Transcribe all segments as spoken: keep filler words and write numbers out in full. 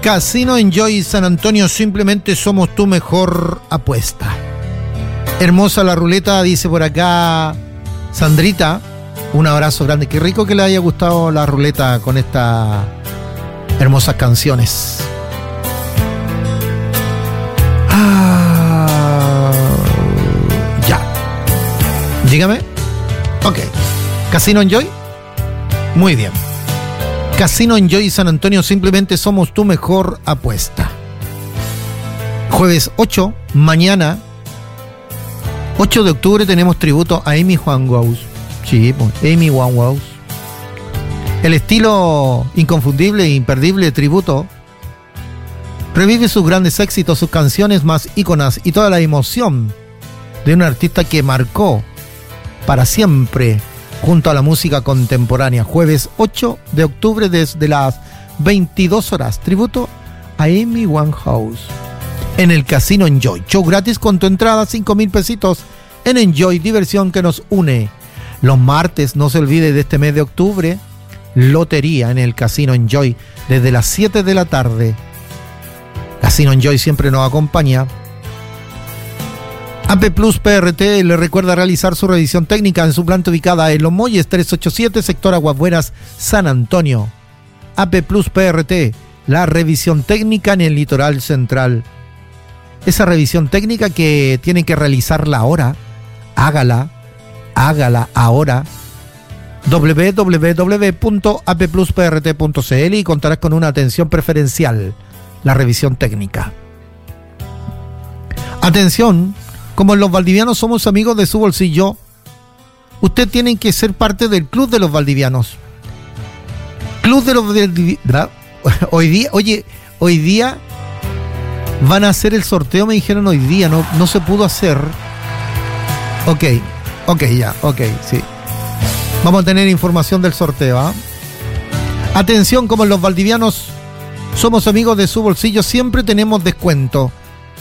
Casino Enjoy San Antonio, simplemente somos tu mejor apuesta. Hermosa la ruleta, dice por acá Sandrita. Un abrazo grande. Qué rico que le haya gustado la ruleta con estas hermosas canciones. Ah, ya. Dígame. Ok. Casino Enjoy. Muy bien. Casino Enjoy San Antonio, simplemente somos tu mejor apuesta. Jueves ocho, mañana, ocho de octubre, tenemos tributo a Amy Winehouse. Sí, pues, Amy Winehouse. El estilo inconfundible e imperdible tributo revive sus grandes éxitos, sus canciones más íconas y toda la emoción de un artista que marcó para siempre junto a la música contemporánea. Jueves ocho de octubre desde las veintidós horas. Tributo a Amy Winehouse en el Casino Enjoy. Show gratis con tu entrada, cinco mil pesitos en Enjoy, diversión que nos une. Los martes, no se olvide de este mes de octubre, lotería en el Casino Enjoy desde las siete de la tarde. Casino Enjoy siempre nos acompaña. A P Plus P R T le recuerda realizar su revisión técnica en su planta ubicada en Los Molles trescientos ochenta y siete, sector Aguas Buenas, San Antonio. A P Plus P R T, la revisión técnica en el litoral central. Esa revisión técnica que tiene que realizarla ahora, hágala, hágala ahora. doble u doble u doble u punto a p plus p r t punto c l y contarás con una atención preferencial, la revisión técnica. Atención, como los valdivianos somos amigos de su bolsillo, usted tiene que ser parte del Club de los Valdivianos. Club de los Valdivianos. Hoy día, oye, hoy día van a hacer el sorteo, me dijeron hoy día, no, no se pudo hacer. Ok, ok, ya, ok, sí. Vamos a tener información del sorteo, ¿eh? Atención, como los valdivianos somos amigos de su bolsillo, siempre tenemos descuento.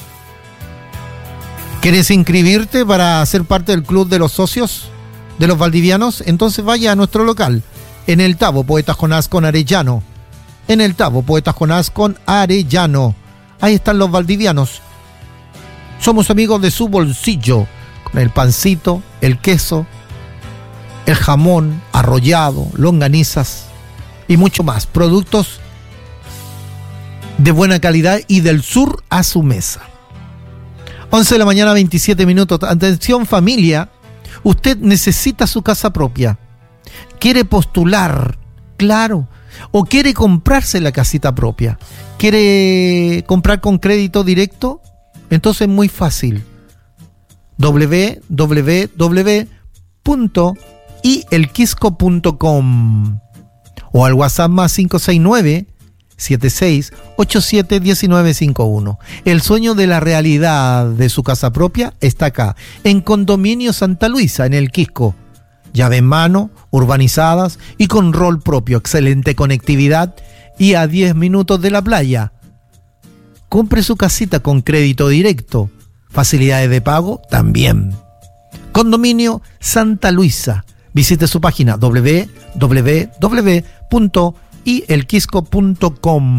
¿Quieres inscribirte para ser parte del club de los socios de los valdivianos? Entonces vaya a nuestro local, en el Tabo Poeta Jonás con Arellano. En el Tabo Poeta Jonás con Arellano. Ahí están los valdivianos. Somos amigos de su bolsillo, con el pancito, el queso, el jamón, arrollado, longanizas y mucho más. Productos de buena calidad y del sur a su mesa. once de la mañana, veintisiete minutos. Atención familia, usted necesita su casa propia. ¿Quiere postular? Claro. ¿O quiere comprarse la casita propia? ¿Quiere comprar con crédito directo? Entonces muy fácil. doble u doble u doble u punto i el quisco punto com o al WhatsApp más cinco seis nueve, siete seis ocho siete, uno nueve cinco uno. El sueño de la realidad de su casa propia está acá, en Condominio Santa Luisa, en el Quisco. Llave en mano, urbanizadas y con rol propio, excelente conectividad y a diez minutos de la playa. Compre su casita con crédito directo, facilidades de pago también. Condominio Santa Luisa. Visite su página doble u doble u doble u punto i el quisco punto com.